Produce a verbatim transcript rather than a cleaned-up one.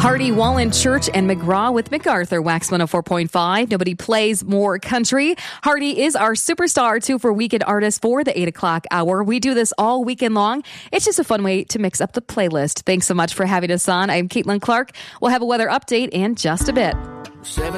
Hardy, Wallen Church, and McGraw with MacArthur, Wax one oh four point five. Nobody plays more country. Hardy is our superstar, too, for Weekend Artist for the eight o'clock hour. We do this all weekend long. It's just a fun way to mix up the playlist. Thanks so much for having us on. I'm Caitlin Clark. We'll have a weather update in just a bit.